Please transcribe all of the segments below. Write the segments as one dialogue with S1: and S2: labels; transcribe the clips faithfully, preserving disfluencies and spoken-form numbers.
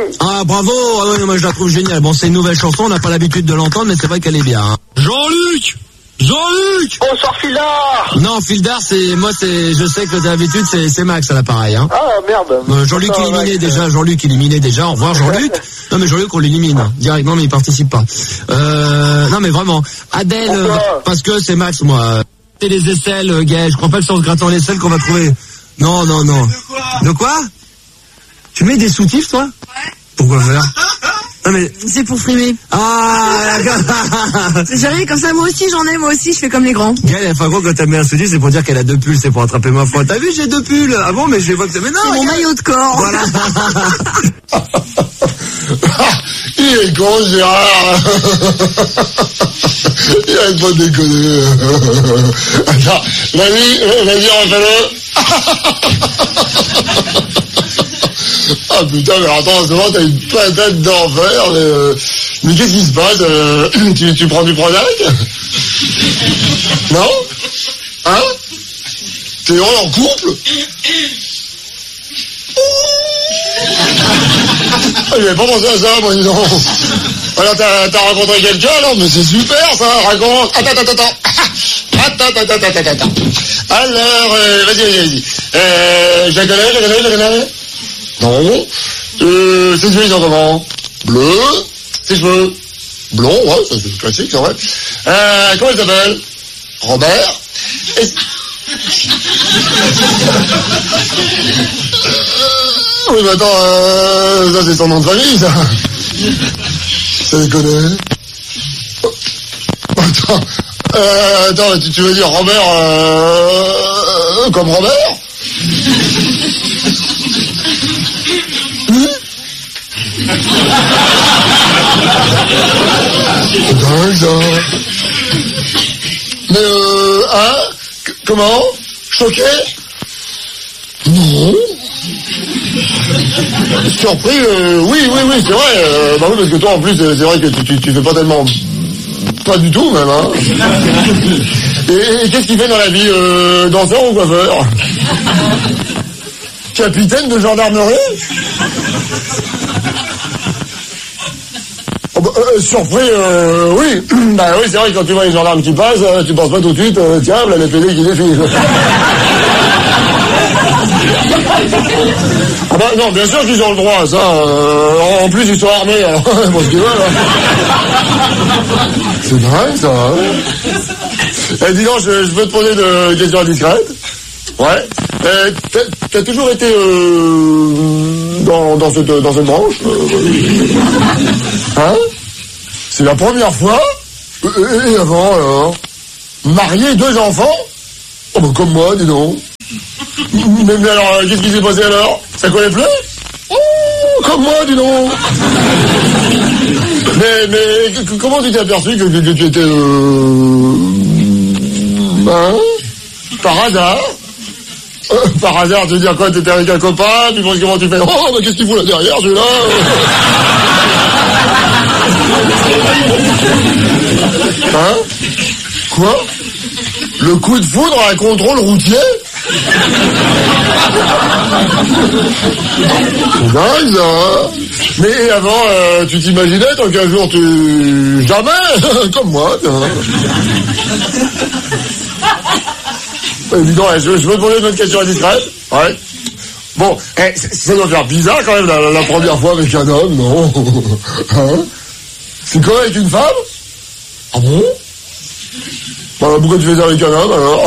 S1: Ah, bravo. Ah, oui, moi je la trouve géniale. Bon, c'est une nouvelle chanson, on n'a pas l'habitude de l'entendre, mais c'est vrai qu'elle est bien. Hein. Jean-Luc Jean-Luc
S2: Bonsoir Fildar.
S1: Non, Fildar, c'est moi, c'est, je sais que d'habitude c'est, c'est Max à l'appareil. Hein.
S2: Ah merde.
S1: Euh, Jean-Luc
S2: Attends,
S1: éliminé
S2: Max.
S1: déjà, Jean-Luc éliminé déjà. Au revoir Jean-Luc. Non mais Jean-Luc on l'élimine direct. Non mais il participe pas. Euh, non mais vraiment. Adèle, euh, parce que c'est Max moi. C'est les aisselles, euh, Gaël. Je crois pas que c'est en se grattant les aisselles qu'on va trouver. Non non non. De quoi De quoi Tu mets des soutifs toi? Ouais. Pourquoi faire? Non mais
S3: c'est pour frimer.
S1: Ah d'accord.
S3: J'ai rien comme ça, moi aussi j'en ai, moi aussi je fais comme les grands.
S1: Gaël, enfin gros quand t'as mis un soutif, c'est pour dire qu'elle a deux pulls, c'est pour attraper ma foi. T'as vu, j'ai deux pulls. Ah bon, mais je vois que c'est mais non.
S3: C'est mon maillot de corps.
S1: Voilà.
S4: Il est con, Gérard. Il arrête pas de déconner. Attends, vas-y, vas-y, refais-le. Ah putain, mais attends, en ce moment, t'as une patate d'enfer. Mais, euh, mais qu'est-ce qui se passe euh, tu, tu prends du Prozac? Non? Hein? T'es heureux en couple? Ah, j'avais pas pensé à ça, moi, dis donc. Alors, t'as, t'as rencontré quelqu'un, alors? Mais c'est super, ça, raconte. Attends, attends, attends. Attends, attends, attends, attends, attends. Alors, euh, vas-y, vas-y, vas-y. Euh, je la connais, je la connais, je la connais. Non. Euh, ses yeux, ils sont comment? Bleu. Ses cheveux? Blond, ouais, ça c'est classique, c'est vrai. Euh, comment elle s'appelle? Robert. Est-ce... Oui, mais attends, euh, ça c'est son nom de famille, ça. Ça déconne. Attends, euh, attends, tu, tu veux dire Robert, euh, comme Robert? Hmm? C'est dingue, ça. Mais, euh, hein? C- comment? Choqué? Non. Surpris, euh, oui, oui, oui, c'est vrai. Euh, bah oui, parce que toi, en plus, c'est vrai que tu, tu, tu fais pas tellement... Pas du tout, même, hein. Et, et qu'est-ce qu'il fait dans la vie? Euh, danseur ou coiffeur? Capitaine de gendarmerie? Oh bah, euh, surpris, euh, oui. Bah oui, c'est vrai que quand tu vois les gendarmes qui passent, euh, tu penses pas tout de suite, euh, tiens, là, les P D qui défilent. Ah bah non, bien sûr qu'ils ont le droit, ça. Euh, en plus, ils sont armés, alors, bon, ce qu'ils veulent. Hein. C'est dingue, ça. Hein. Eh, dis donc, je, je peux te poser de questions indiscrètes? Ouais. Euh, t'as, t'as toujours été euh, dans, dans, cette, dans cette branche euh, Hein? C'est la première fois? Et, et avant, alors? Marié, deux enfants? Oh bah comme moi, dis donc. Mais, mais alors, euh, qu'est-ce qui s'est passé alors? Ça collait plus? Oh, comme moi, dis donc. Mais, mais, que, comment tu t'es aperçu que, que, que tu étais... Euh... Hein? Par hasard? euh, Par hasard, tu veux dire quoi? T'étais avec un copain, puis comment tu fais? Oh, mais qu'est-ce qu'il fout là derrière, celui-là? Hein? Quoi? Le coup de foudre à un contrôle routier? C'est dingue, ça. Mais avant, euh, tu t'imaginais, tant qu'un jour tu... Jamais. Comme moi, tiens. Euh, dis donc, je, je veux te poser une autre question indiscrète. Ouais. Bon, eh, ça doit faire bizarre quand même la, la première fois avec un homme, non? Hein? C'est quoi avec une femme? Ah bon? Bah, pourquoi tu fais ça avec un homme, alors?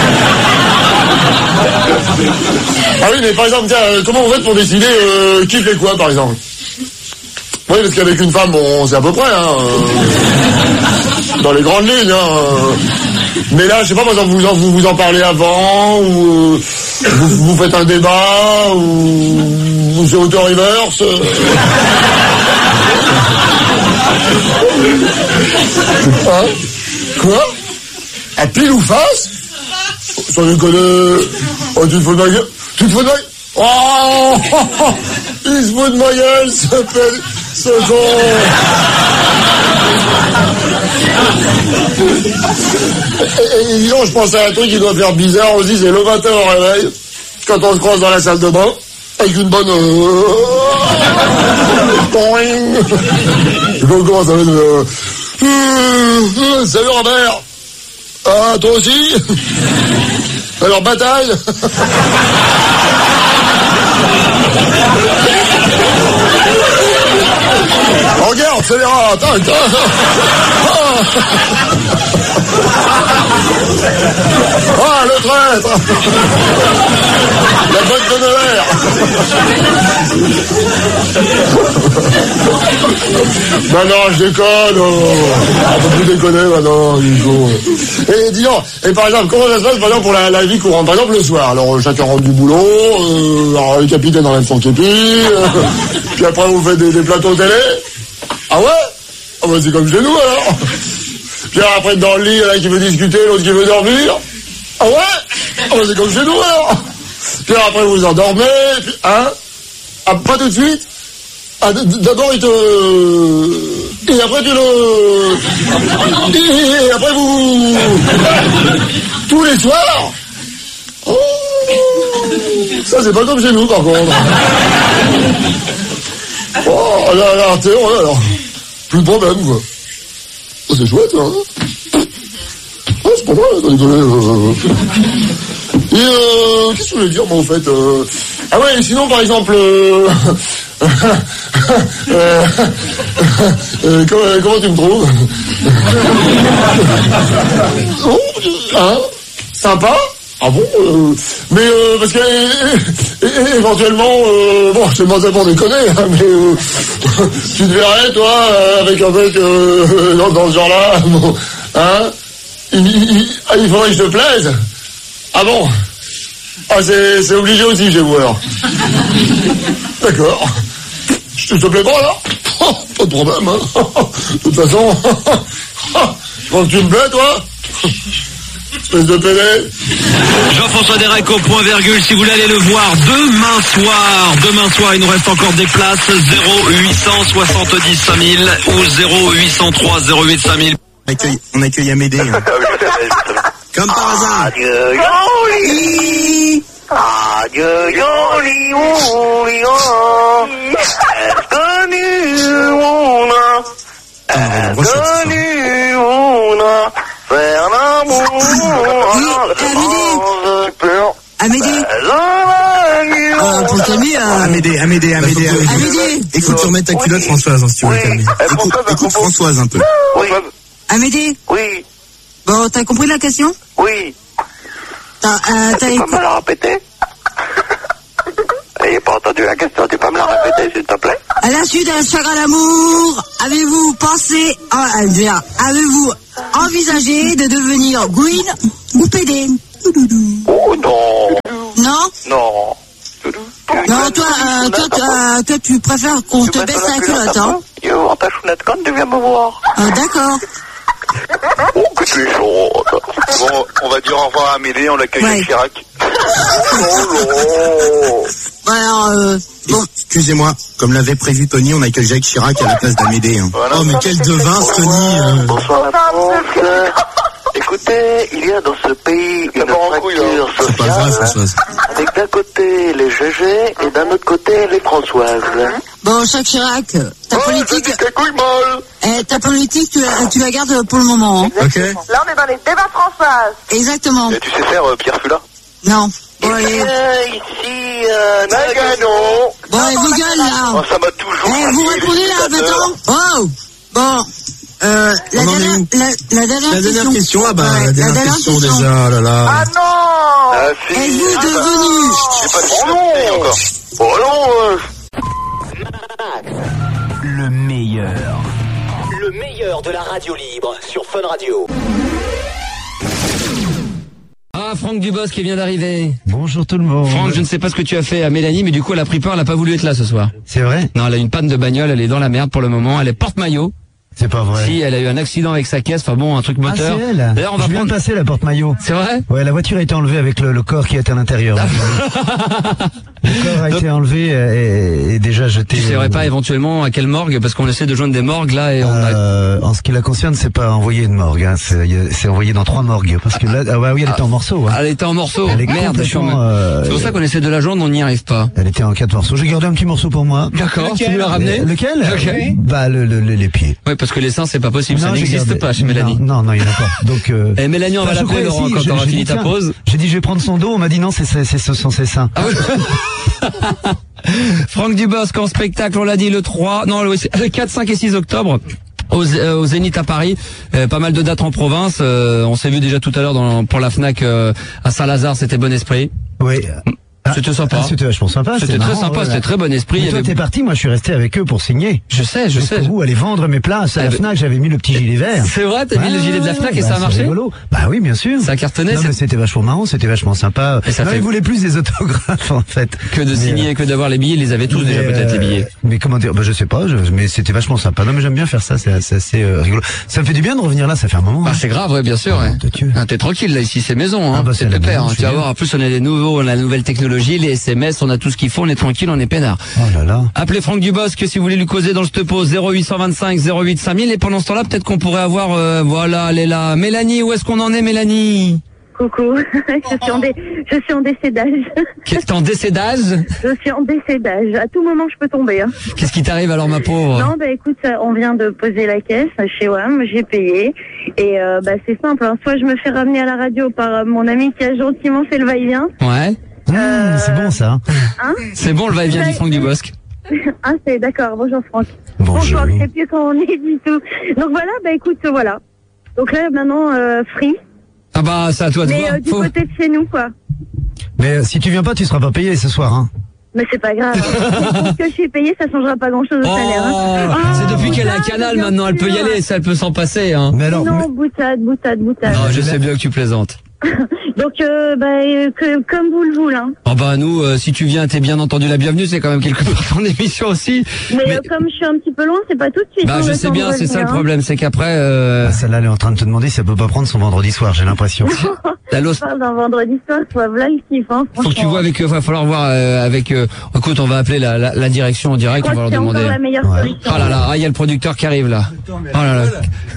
S4: Ah oui, mais par exemple, tiens, euh, comment on fait pour décider euh, qui fait quoi, par exemple? Oui, parce qu'avec une femme, bon, c'est à peu près, hein. Euh, dans les grandes lignes, hein. Euh, mais là, je sais pas, par exemple, vous en, vous, vous en parlez avant, ou euh, vous, vous faites un débat, ou, ou c'est auto-reverse. Euh... Hein? Quoi? À pile ou face? Sans déconner. Oh, tu te fous de ma gueule? Tu te fous de ma gueule? Oh! Il se fout de ma gueule, ce fait, ce con! Et, et disons, je pense à un truc qui doit faire bizarre aussi, c'est le matin au réveil, quand on se croise dans la salle de bain, avec une bonne... Euh... Comment ça va être... Euh... Euh... Salut Robert. Ah, toi aussi. Alors, bataille. Regarde, c'est les rats, attends, attends. Ah, le traître. La botte de Noël. Non, non, je déconne. Oh. On peut plus déconner maintenant, Nico. Et dis donc, et par exemple, comment ça se passe par exemple pour la, la vie courante? Par exemple, le soir, alors chacun rentre du boulot, euh, alors le capitaine enlève son képi, euh, puis après vous faites des, des plateaux télé. Ah ouais? Ah bah c'est comme chez nous alors. Puis après dans le lit, il y en a qui veut discuter, l'autre qui veut dormir. Ah ouais? Ah bah c'est comme chez nous alors. Puis après vous endormez, puis, hein? Ah, pas tout de suite? Ah, d'abord il te... Et après tu le... Et après vous... Tous les soirs? Oh, ça c'est pas comme chez nous par contre. Oh là là, t'es heureux alors. Plus de problème quoi. Oh, c'est chouette hein. Oh, c'est pas mal, t'as rigolé. Euh... Et euh... qu'est-ce que je voulais dire moi au fait euh... Ah ouais, sinon par exemple... Euh... euh... euh... comment, comment tu me trouves? Oh, hein? Sympa? Ah bon euh, mais euh, parce que euh, euh, éventuellement euh, bon je te demande ça pour déconner hein, mais euh, tu te verrais toi euh, avec un mec euh, dans, dans ce genre là bon, hein il, il, il faudrait que je te plaise. Ah bon? Ah c'est, c'est obligé aussi chez vous alors. D'accord. Je te plais pas là? Oh, pas de problème hein. De toute façon je pense que tu me plais toi. Espèce de pédé.
S1: Jean-François Derek au point virgule, si vous voulez aller le voir demain soir, demain soir il nous reste encore des places, zéro huit cent soixante-dix cinq mille ou zéro huit cent trois zéro huit cinq mille.
S5: On accueille, on accueille Amédée. Hein. Comme par hasard.
S2: Adieu, Yoli. Adieu, Yoli, Yoli, est-ce que nous, on a, est-ce que nous, on a, faire l'amour,
S3: Amédée. Oh, pour calmer, euh...
S5: Amédée, Amédée, Amédée, Amédée.
S3: Amédée.
S5: Écoute, tu remets ta culotte, Françoise, hein, si tu veux
S2: Oui.
S5: calmer. Écoute, écoute Françoise un peu.
S2: Oui,
S3: Amédée.
S2: oui,
S3: Bon, t'as compris la question?
S2: oui.
S3: T'as, euh, t'as
S2: Tu peux
S3: écouté?
S2: me la répéter? J'ai pas entendu la question, tu peux me la répéter s'il te plaît?
S3: À la suite d'un chagrin d'amour, avez-vous pensé, ah, à dire, avez-vous envisagé de devenir Gwyn ou Pédé?
S2: Oh non,
S3: Non?
S2: non.
S3: Non, toi, euh, toi, toi, toi, tu préfères qu'on te baisse la culotte, hein?
S2: Yo, en ta chounette quand tu viens me voir.
S3: Ah, d'accord.
S2: Oh, que tu es chaude.
S6: Bon, on va dire au revoir à Amédée, on l'accueille
S3: Ouais.
S6: avec Chirac.
S2: Oh non.
S3: Bon, alors, euh, bon.
S5: Excusez-moi, comme l'avait prévu Tony, on accueille Jacques Chirac à la place d'Amédée. Hein.
S6: Voilà.
S5: Oh, mais quel devin, ce Tony. Euh...
S2: Bonsoir la France. Écoutez, il y a dans ce pays une fracture
S5: C'est pas vrai,
S2: sociale
S5: Françoise.
S2: avec d'un côté les G G et d'un autre côté les Françoises.
S3: Bon, Jacques Chirac, ta politique,
S2: Tes couilles molles.
S3: eh, ta politique, tu, la- tu la gardes pour le moment, hein?
S5: Ok.
S7: Là, on est dans les débats François.
S3: Exactement.
S6: Et tu sais faire euh, Pierre Fula?
S3: Non. Bon, allez,
S2: Euh, ici, euh, Nagano.
S3: bon, allez, vos gueules, là.
S6: Oh, ça m'a toujours...
S3: Eh, vous
S6: fatigué,
S3: répondez
S6: les
S3: là,
S6: dictateurs.
S3: maintenant? Oh! Bon, euh, la
S5: On en est
S3: dernière,
S5: où
S3: la, la dernière
S5: La dernière question, ah bah,
S3: Ouais,
S5: la dernière question déjà, oh là là.
S7: Ah non.
S6: Ah, si.
S3: Êtes-vous
S6: Ah,
S3: devenu...
S6: j'ai pas dit
S2: Oh
S6: ça,
S2: non.
S6: et encore.
S2: Oh non, euh,
S8: Le meilleur. Le meilleur de la radio libre sur Fun Radio.
S1: Ah, Franck Dubos qui vient d'arriver.
S9: Bonjour tout le monde.
S1: Franck, je ne sais pas ce que tu as fait à Mélanie, mais du coup, elle a pris peur, elle a pas voulu être là ce soir.
S9: C'est vrai?
S1: Non, elle a une panne de bagnole, elle est dans la merde pour le moment, elle est porte-maillot.
S9: C'est pas vrai.
S1: Si, elle a eu un accident avec sa caisse, enfin bon, un truc moteur.
S9: Ah, c'est elle.
S1: D'ailleurs, on va
S9: Je viens
S1: prendre...
S9: de passer la porte-maillot.
S1: C'est vrai?
S9: Ouais, la voiture a été enlevée avec le, le corps qui était à l'intérieur. Le corps a été enlevé et, et déjà jeté.
S1: Tu saurais pas éventuellement à quelle morgue, parce qu'on essaie de joindre des morgues là et on a...
S9: Euh, en ce qui la concerne, c'est pas envoyé de morgue, hein, c'est, c'est envoyé dans trois morgues. Parce que là, ah ouais, oui, elle était en morceaux. Hein.
S1: Elle était en morceaux.
S9: Elle est
S1: Merde, je suis en...
S9: euh,
S1: C'est pour ça qu'on essaie de la joindre, on n'y arrive pas.
S9: Elle était en quatre morceaux. J'ai gardé un petit morceau pour moi.
S1: D'accord, tu me l'as ramené?
S9: Lequel?
S1: Lequel?
S9: Bah le, le, le, les pieds.
S1: Ouais, parce que les seins c'est pas possible,
S9: Non,
S1: ça
S9: j'ai
S1: n'existe
S9: gardé.
S1: pas chez Mélanie.
S9: Non, non, non, il y en a pas. Donc. Euh...
S1: Et Mélanie, on va
S9: Enfin, je
S1: l'appeler
S9: crois,
S1: Laurent
S9: si,
S1: quand
S9: je-
S1: t'auras
S9: j'ai
S1: fini
S9: dit,
S1: ta
S9: tiens,
S1: pause.
S9: J'ai dit je vais prendre son dos. On m'a dit non, c'est c'est c'est ce sont ses seins.
S1: Ah ouais. Franck Dubosc en spectacle, on l'a dit le trois, non le le quatre, cinq et six octobre. Au, euh, au Zénith à Paris, euh, pas mal de dates en province. Euh, on s'est vu déjà tout à l'heure dans, pour la Fnac euh, à Saint-Lazare, c'était bon esprit.
S9: Oui.
S1: C'était sympa.
S9: Ah, c'était vachement sympa.
S1: C'était
S9: c'est
S1: très
S9: marrant,
S1: sympa,
S9: ouais.
S1: c'était très bon esprit.
S9: Mais
S1: Il y
S9: toi,
S1: avait...
S9: t'es parti, moi je suis resté avec eux pour signer.
S1: Je sais, je sais.
S9: Jusqu'au bout, aller vendre mes places à la
S1: Eh ben-
S9: Fnac, j'avais mis le petit gilet vert.
S1: C'est vrai, t'as mis le gilet de la Fnac et
S9: bah,
S1: ça a
S9: c'est
S1: marché?
S9: rigolo. Bah oui, bien sûr.
S1: Ça a cartonné,
S9: Non,
S1: c'est-
S9: mais c'était vachement marrant, c'était vachement sympa.
S1: Et ça
S9: non,
S1: fait-
S9: ils voulaient plus des autographes en fait.
S1: Que de
S9: Mais,
S1: signer, que d'avoir les billets, ils les avaient tous
S9: mais,
S1: déjà peut-être
S9: euh,
S1: les billets.
S9: Mais comment dire, bah, je sais pas, je- mais c'était vachement sympa. Non mais j'aime bien faire ça, c'est c'est assez euh, rigolo. Ça me fait du bien de revenir là, ça fait un moment.
S1: Ah
S9: hein.
S1: c'est grave, ouais, bien sûr. Ouais.
S9: de Dieu.
S1: Ah, t'es tranquille là, ici c'est maison, hein.
S9: Ah, bah,
S1: c'est
S9: c'est la
S1: pépère.
S9: maison,
S1: Hein.
S9: je
S1: Tu vas
S9: suis
S1: voir, en plus on a des nouveaux, on a la nouvelle technologie, les S M S, on a tout ce qu'il faut, on est tranquille, on est peinard.
S9: Oh là là.
S1: Appelez Franck Dubosc si vous voulez lui causer dans le te pose zéro huit cent vingt-cinq zéro huit cinq mille et pendant ce temps-là peut-être qu'on pourrait avoir euh, voilà, elle est là. Mélanie, où est-ce qu'on en est Mélanie?
S7: Coucou, je suis en, dé... je suis en décédage.
S1: Qu'est-ce que t'es en décédage?
S7: Je suis en décédage. À tout moment, je peux tomber. Hein.
S1: Qu'est-ce qui t'arrive alors ma pauvre?
S7: Non, bah écoute, ça, on vient de poser la caisse chez W A M, j'ai payé. Et euh, bah c'est simple, hein. Soit je me fais ramener à la radio par euh, mon ami qui a gentiment fait le va-et-vient.
S1: Ouais.
S9: Mmh,
S7: Euh,
S9: c'est bon ça.
S7: Hein
S1: C'est bon le va-et-vient du Franck Dubosc.
S7: Ah, c'est d'accord. Bonjour Franck.
S9: Bonjour.
S7: Bonjour, je sais plus quand on est du tout. Donc voilà, bah écoute, voilà. Donc là, maintenant, euh, free.
S1: Ah bah c'est à toi de
S7: Mais
S1: voir.
S7: euh, du
S1: Faut-
S7: côté de chez nous, quoi.
S9: Mais euh, si tu viens pas, tu seras pas payé ce soir. Hein.
S7: Mais c'est pas grave. Pour que je suis payé, ça changera pas grand-chose au
S1: Oh,
S7: salaire. Hein.
S1: c'est
S7: Ah,
S1: depuis qu'elle a un
S7: boutade,
S1: canal
S7: bien
S1: maintenant, elle peut y
S7: sûr.
S1: aller, ça elle peut s'en passer hein.
S9: Mais alors,
S7: Non, boutade, boutade, boutade.
S1: Non, je sais bien que tu plaisantes.
S7: Donc, euh, bah, euh, que, comme vous le voulez. Hein.
S1: Oh bah nous, euh, si tu viens, t'es bien entendu la bienvenue, c'est quand même quelque part ton émission aussi.
S7: Mais,
S1: Mais-
S7: euh, comme je suis un petit peu loin, c'est pas tout de suite.
S1: Bah
S7: hein,
S1: je
S7: le
S1: sais
S7: temps
S1: bien,
S7: de
S1: c'est ça le
S7: revenir,
S1: problème, c'est qu'après, euh,
S9: ah, celle-là, elle est en train de te demander si elle peut pas prendre son vendredi soir, j'ai l'impression.
S7: hein.
S1: la
S7: On
S1: losse,
S7: parle d'un vendredi soir, soit voilà le kiff, hein,
S1: faut que tu
S7: franchement.
S1: vois avec eux, va falloir voir euh, avec. Euh, écoute, on va appeler la, la, la direction en
S7: Je
S1: direct, on
S7: crois
S1: va
S7: que
S1: leur
S7: c'est encore
S1: demander.
S7: la meilleure
S9: Ouais.
S7: solution.
S1: Oh là là, ah il y a le producteur qui arrive là. Oh là là.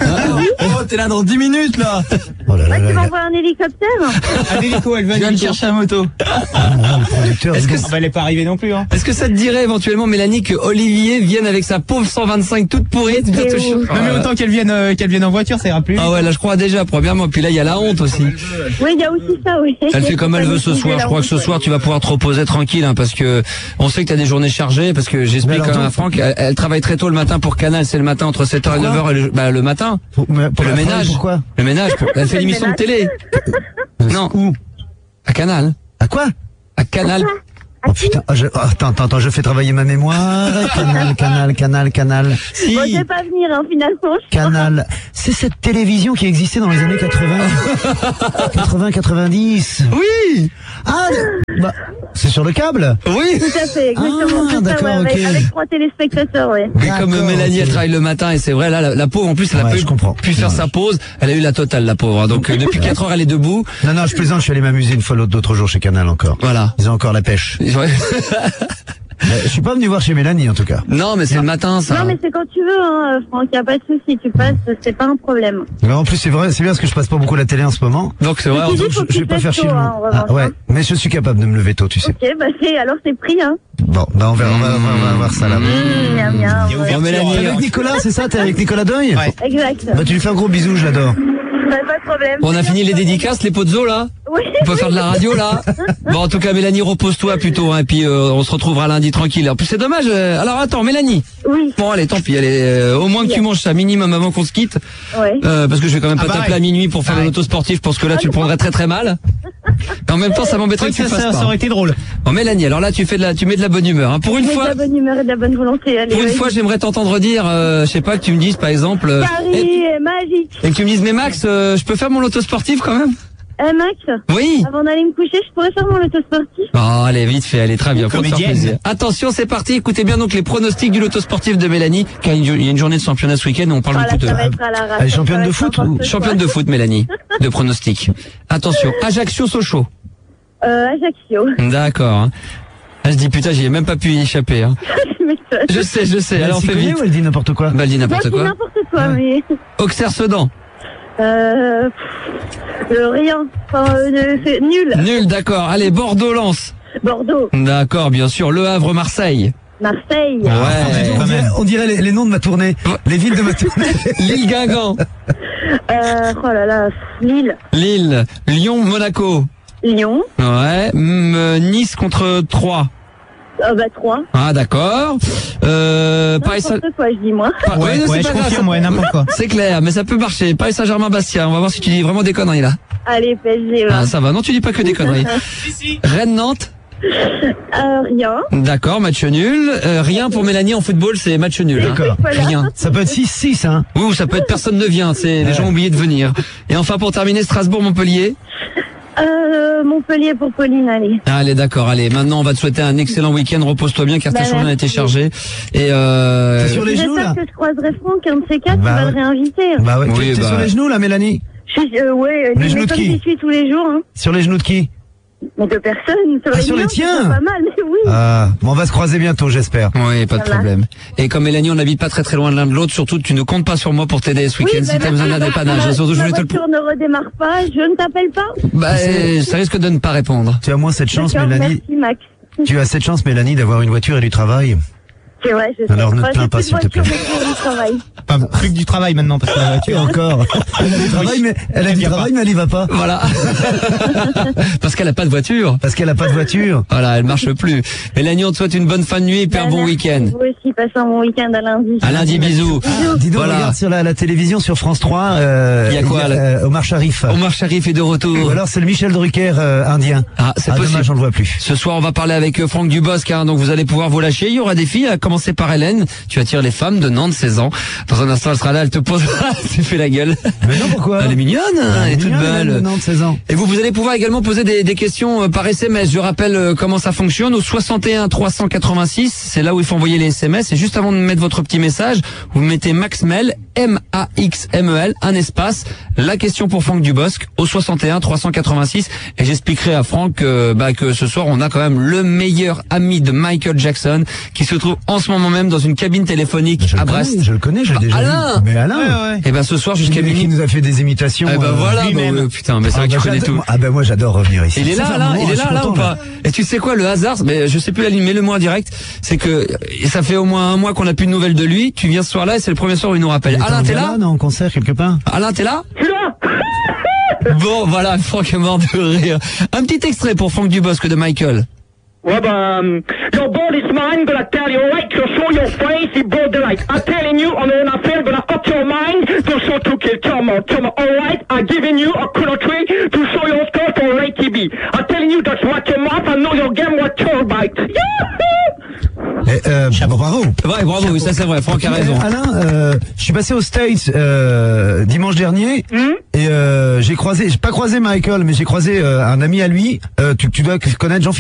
S5: Oh, t'es là dans dix minutes, là.
S9: Oh là là
S7: Ah,
S9: là,
S7: tu
S9: il a-
S7: m'envoies un hélicoptère?
S5: Allez, Nico, elle va venir chercher un moto.
S9: le producteur.
S1: Est-ce que
S5: Ah bah, elle est pas arrivée non plus, hein.
S1: Est-ce que ça te dirait éventuellement, Mélanie, que Olivier vienne avec sa pauvre cent vingt-cinq toute pourrie tu vas te
S7: C'est
S1: chier-
S7: ouf.
S1: Oh
S5: Non, mais
S1: là là.
S5: autant qu'elle vienne, euh, qu'elle vienne en voiture, ça ira plus.
S1: Ah ouais, là je crois déjà, premièrement, puis là il y a la honte aussi.
S7: Oui, il y a aussi ça, oui.
S1: Elle fait comme elle veut ce
S7: Faut
S1: soir.
S7: pas
S1: Je crois que ce
S7: la
S1: soir tu vas pouvoir te reposer tranquille, hein, parce que on sait que tu as des journées chargées. Parce que j'explique
S9: Mais alors,
S1: quand même à
S9: donc-
S1: Franck, elle, elle travaille très tôt le matin pour Canal. C'est le matin entre sept heures et neuf heures. Et le, bah, le matin.
S9: Pour, mais pour
S1: Pour le
S9: la
S1: ménage.
S9: Pourquoi?
S1: Le ménage. pour- Elle fait
S7: Le
S1: l'émission de
S7: ménage.
S1: télé. Non.
S9: Où?
S1: À Canal.
S9: À quoi?
S1: À Canal.
S9: Oh putain, ah, je, oh, attends, attends, attends, je fais travailler ma mémoire. Canal, canal, canal, canal.
S1: Si.
S7: Bon, je vais pas venir, hein, finalement. je crois.
S9: Canal. C'est cette télévision qui existait dans les années quatre-vingts. quatre-vingts, quatre-vingt-dix.
S1: Oui.
S9: Ah, bah, c'est sur le câble?
S1: Oui.
S7: Tout à fait, exactement.
S9: Ah,
S7: c'est ça,
S9: d'accord,
S7: ouais, avec,
S9: ok.
S7: avec trois téléspectateurs, ouais.
S1: Mais comme
S9: D'accord,
S1: Mélanie,
S9: ok.
S1: elle travaille le matin et c'est vrai, là, la, la pauvre, en plus, elle a
S9: Ouais,
S1: pu,
S9: je comprends.
S1: pu faire
S9: Ouais.
S1: sa pause. Elle a eu la totale, la pauvre. hein. Donc, euh, depuis quatre heures, elle est debout.
S9: Non, non, je plaisante, je suis allé m'amuser une fois l'autre d'autres jours chez Canal encore.
S1: Voilà.
S9: Ils ont encore la pêche.
S1: Ouais.
S9: Mais je suis pas venu voir chez Mélanie en tout cas.
S1: Non, mais c'est le matin, ça.
S7: Non, mais c'est quand tu veux, hein, Franck, y a pas de souci, tu passes, c'est pas un problème.
S9: Mais en plus c'est vrai, c'est bien parce que je passe pas beaucoup la télé en ce moment.
S1: Donc, c'est vrai.
S7: Mais tu dis,
S1: on-
S7: faut que
S9: Je vais
S7: tu
S9: pas
S7: te
S9: faire
S7: lèves
S9: chier
S7: tôt,
S9: le
S7: hein,
S9: monde.
S7: en
S9: Ah
S7: revanche,
S9: ouais,
S7: hein.
S9: mais je suis capable de me lever tôt, tu sais.
S7: Ok, bah c'est, alors c'est pris, hein.
S9: Bon, bah on verra, on va, on va, on va voir ça là.
S7: Mmh, miam, miam,
S5: Il y a
S7: ouais.
S5: ouvert-
S1: Bon, Mélanie,
S9: T'es avec Nicolas, c'est ça? T'es avec Nicolas Doy?
S5: Ouais.
S7: Exact.
S9: Bah tu lui fais un gros bisou, je l'adore.
S7: Bah, pas de problème.
S1: on a fini les dédicaces, les pots de zoo, là?
S7: Oui.
S1: On peut faire de la radio, là? Bon, en tout cas, Mélanie, repose-toi plutôt, hein, et puis euh, on se retrouvera lundi tranquille. En plus, c'est dommage. euh, Alors, attends, Mélanie.
S7: Oui.
S1: Bon, allez, tant pis. Allez, euh, au moins que tu manges ça minimum avant qu'on se quitte.
S7: Ouais.
S1: Euh, parce que je vais quand même
S5: Ah
S1: pas
S5: bah
S1: t'appeler
S5: ouais.
S1: à minuit pour faire
S5: Ah
S1: le
S5: ouais.
S1: auto sportif. Je pense que là, tu le prendrais très très mal. Et en même temps, ça m'embêterait que tu
S5: ça,
S1: le fasses
S5: ça, ça
S1: pas.
S5: aurait été drôle.
S1: Bon, Mélanie, alors là, tu fais de la, tu mets de la bonne humeur. Hein. Pour une
S7: J'ai de
S1: fois,
S7: la bonne humeur et de la bonne volonté, allez.
S1: pour une
S7: ouais.
S1: fois, j'aimerais t'entendre dire, euh, je sais pas, que tu me dises, par exemple, euh,
S7: Paris
S1: et,
S7: est magique.
S1: et que tu me dises, mais Max, euh, je peux faire mon auto sportif quand même?
S7: Eh Max,
S1: Oui.
S7: avant d'aller me coucher, je pourrais faire mon loto sportif.
S1: Oh, allez, vite fait, allez, très bien, pour te faire
S10: Comédienne.
S1: plaisir. Attention, c'est parti, écoutez bien donc les pronostics du loto sportif de Mélanie, car il y a une journée de championnat ce week-end, on parle
S7: Voilà,
S1: beaucoup de...
S7: ça va être à la rate.
S9: Elle est championne de foot ou
S1: Championne de foot, Mélanie, de pronostics. Attention, Ajaccio-Sochaux.
S7: Euh, Ajaccio.
S1: D'accord. Hein. Ah, je dis putain, j'y ai même pas pu y échapper. Hein.
S7: Je m'étonne.
S1: Je sais, je sais,
S9: Elle
S1: alors on
S9: s'y
S1: fait
S9: connaît
S1: vite.
S9: ou elle dit n'importe quoi?
S1: Bah, elle dit n'importe
S7: Moi, je dis
S1: quoi.
S7: n'importe quoi, mais...
S1: Auxerre-Sedan.
S7: Euh... pff, Le rien. Enfin, euh, c'est nul.
S1: Nul, d'accord. Allez, Bordeaux-Lens.
S7: Bordeaux.
S1: D'accord, bien sûr. Le Havre-Marseille.
S7: Marseille.
S1: Ouais.
S9: On dirait, on dirait les, les noms de ma tournée. Les villes de ma tournée.
S1: Lille-Guingamp.
S7: Euh... Oh là là. Lille.
S1: Lille. Lyon-Monaco.
S7: Lyon.
S1: Ouais. M- euh, Nice contre Troyes.
S7: Euh, bah, trois.
S1: Ah, d'accord. Euh, Paris Saint-
S7: N'importe quoi, je dis moi.
S1: Pa-
S10: Ouais,
S1: non, c'est
S10: ouais,
S1: pas
S10: je
S1: grave,
S10: confirme,
S1: ça-
S10: ouais, n'importe quoi.
S1: C'est clair, mais ça peut marcher. Paris Saint-Germain-Bastia. On va voir si tu dis vraiment des conneries, là.
S7: Allez, P S G, va.
S1: Ah, ça va. Non, tu dis pas que des conneries. Rennes-Nantes.
S7: Euh, rien.
S1: D'accord, match nul. Euh, rien pour Mélanie en football, c'est match nul. Hein.
S9: D'accord.
S7: Voilà.
S1: Rien.
S9: Ça peut être six six, hein.
S1: Oui, ou ça peut être personne ne vient, c'est les gens ont oublié de venir. Et enfin pour terminer, Strasbourg-Montpellier.
S7: Euh, Montpellier pour Pauline, allez.
S1: Allez, d'accord, allez. Maintenant, on va te souhaiter un excellent week-end. Repose-toi bien car ta
S7: Bah,
S1: journée a été
S7: merci.
S1: chargée. Et euh...
S9: T'es sur les genoux, là?
S7: J'espère que je croiserai Franck, un de ces quatre,
S9: Bah
S7: tu vas
S9: ouais.
S7: le réinviter.
S9: Bah ouais.
S1: Oui,
S9: T'es
S1: bah.
S9: sur les genoux, là, Mélanie?
S7: Je suis, euh, ouais,
S9: Les
S7: mais
S9: genoux de
S7: comme
S9: qui?
S7: j'y suis tous les jours, hein.
S9: Sur les genoux de qui?
S7: Mais de personne. Sur
S9: Ah,
S7: les
S9: sur les
S7: miens,
S9: tiens.
S7: c'est pas mal, mais oui.
S9: Ah, bon, on va se croiser bientôt, j'espère.
S1: Oui, pas de
S7: Ça va.
S1: problème. Et comme Mélanie, on n'habite pas très très loin de l'un de l'autre, surtout tu ne comptes pas sur moi pour t'aider ce week-end
S7: Oui,
S1: si
S7: bah,
S1: t'as besoin d'un
S7: bah,
S1: dépannage.
S7: bah,
S1: Surtout, je
S7: ma
S1: voulais te le
S7: voiture ne redémarre pas, je ne t'appelle pas.
S1: Bah, euh, ça risque de ne pas répondre.
S9: Tu as moins cette chance,
S7: D'accord,
S9: Mélanie.
S7: merci Max.
S9: Tu as cette chance, Mélanie, d'avoir une voiture et du travail.
S7: C'est vrai, je sais.
S9: Alors, ne te
S7: Enfin,
S9: plains
S7: j'ai
S9: pas,
S7: plus de
S9: s'il te plaît.
S7: voiture, mais j'ai du travail.
S10: Pas plus que du travail maintenant, parce que la
S9: Et
S10: voiture...
S9: encore. Elle a du travail, mais, elle a
S10: Elle
S9: du
S10: vient
S9: travail, mais elle y va pas.
S1: Voilà. Parce qu'elle a pas de voiture.
S9: Parce qu'elle a pas de voiture.
S1: Voilà, elle marche plus. Mélanie, on te souhaite une bonne fin de nuit et puis un bon
S7: Merci.
S1: week-end.
S7: Vous aussi, passez un bon week-end à lundi.
S1: À lundi, bisous.
S9: Ah, dis donc,
S1: Voilà.
S9: regarde sur la, la télévision, sur France trois, euh,
S1: Il y a quoi, là
S9: euh, Omar Sharif.
S1: Omar Sharif est de retour.
S9: Ou alors c'est le Michel Drucker euh, indien.
S1: Ah, c'est
S9: Ah,
S1: possible.
S9: dommage, on le voit plus.
S1: Ce soir, on va parler avec euh, Franck Dubosc, hein, donc vous allez pouvoir vous lâcher. Il y aura des filles, à commencer par Hélène. Tu attires les femmes de Nantes, seize ans. Dans un instant, elle sera là, elle te pose... tu fais la gueule.
S9: Mais non, pourquoi?
S1: Elle est mignonne, hein, elle est toute
S9: Mignonne, Hélène de
S1: belle.
S9: Nantes, seize ans.
S1: Et vous, vous allez pouvoir également poser des, des questions euh, par S M S. Je rappelle euh, comment ça fonctionne. Au soixante et un trois cent quatre-vingt-six, c'est là où il faut envoyer les S M S. Et juste avant de mettre votre petit message, vous mettez Maxmel, M A X M E L, un espace, la question pour Franck Dubosc, au soixante et un trois cent quatre-vingt-six. Et j'expliquerai à Franck euh, bah, que ce soir, on a quand même le meilleur ami de Michael Jackson qui se trouve en ce moment même dans une cabine téléphonique
S9: Je
S1: à
S9: le connais,
S1: Brest.
S9: je le connais, je l'ai
S1: Bah,
S9: déjà
S1: Alain
S9: vu. Mais Alain.
S1: Et ben ce soir jusqu'à
S9: Qui
S1: minuit.
S9: nous a fait des imitations.
S1: Eh ben
S9: euh,
S1: voilà, bah,
S10: lui-même.
S1: ouais, putain, mais c'est
S9: Ah,
S1: vrai que
S9: bah,
S1: tu connais
S9: j'adore-
S1: tout.
S9: Ah ben moi j'adore revenir ici.
S1: Il est
S9: Ça
S1: là,
S9: fait un
S1: là,
S9: moment,
S1: il est
S9: je suis
S1: là, là ou
S9: content,
S1: pas? Et tu sais quoi, le hasard, mais je sais plus l'animer le mois en direct, c'est que et ça fait au moins un mois qu'on n'a plus de nouvelles de lui. Tu viens ce soir-là et c'est le premier soir où il nous rappelle.
S9: Il est
S1: Alain,
S9: en
S1: t'es
S9: gala,
S1: là?
S9: non, en concert quelque part.
S1: Alain, t'es là? Bon, voilà, Franck est mort de rire. Un petit extrait pour Franck Dubosc de Michael.
S11: Well, um, your board is mine, but I tell you, alright, to show your face, you board the light. I'm telling you, on an affair, but I up your mind, to show to kill, come on, come on, alright, I'm giving you a country to show your score for Ray T V. I'm telling you, that's what your mouth, I know your game, what your bite.
S9: Eh, euh, bon, bravo.
S1: Ouais, bravo, oui, ça c'est vrai, Franck a raison.
S9: Eh, Alain, euh, je suis passé aux States euh, dimanche dernier et euh, j'ai croisé, j'ai pas croisé Michael, mais j'ai croisé euh, un ami à lui. Euh, tu, tu dois connaître Jean-Philippe.